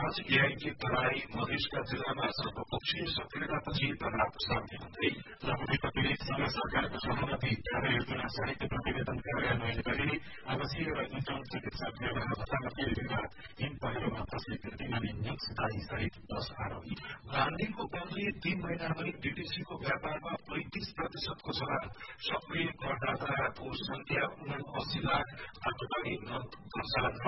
आज एआईके तराई मधेसका जिल्लामा सर्वपक्षीय सक्रियतापछि तनाव शान्ति हुँदै जम्मू कपिलसँग सरकारको सहमति कार्य योजना साहित्य प्रतिवेदन कार्यान्वयन गरी आवासीय र इन्टर्न चिकित्सा सेवा हस्तान्तरण विभाग हिम पहिरोमा फँसे कीर्तिमानी निक्स दाई सहित 10 आरोपी गान्धीको बदली 3 महिनामै डीटीसीको व्यापारमा 35% को सुधार सक्रिय करदाताको संख्या 79 लाख